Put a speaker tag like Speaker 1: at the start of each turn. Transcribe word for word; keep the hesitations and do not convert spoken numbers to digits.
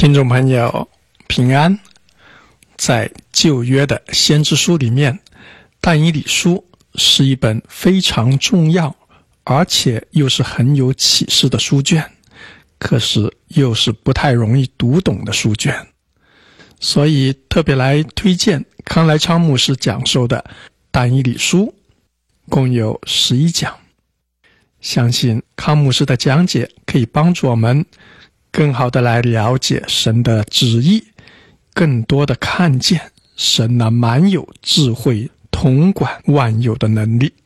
Speaker 1: 听众朋友平安。在旧约的先知书里面，但以理书是一本非常重要而且又是很有启示的书卷，可是又是不太容易读懂的书卷，所以特别来推荐康来昌牧师讲授的但以理书，共有十一讲。相信康牧师的讲解可以帮助我们更好的来了解神的旨意，更多的看见神那满有智慧统管万有的能力。